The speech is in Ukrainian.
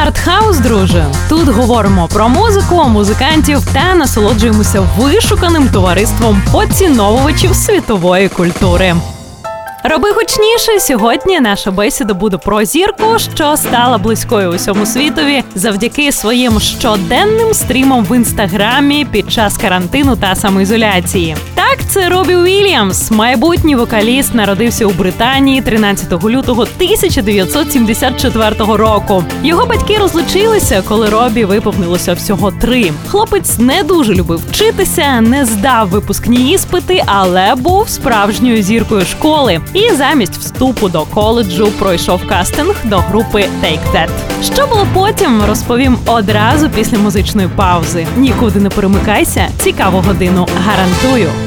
Артхаус, друже. Тут говоримо про музику, музикантів та насолоджуємося вишуканим товариством поціновувачів світової культури. Роби гучніше. Сьогодні наша бесіда буде про зірку, що стала близькою усьому світові завдяки своїм щоденним стрімам в інстаграмі під час карантину та самоізоляції. Так, це Робі Уільямс. Майбутній вокаліст народився у Британії 13 лютого 1974 року. Його батьки розлучилися, коли Робі виповнилося всього 3. Хлопець не дуже любив вчитися, не здав випускні іспити, але був справжньою зіркою школи. І замість вступу до коледжу пройшов кастинг до групи Take That. Що було потім, розповім одразу після музичної паузи. Нікуди не перемикайся, цікаву годину гарантую.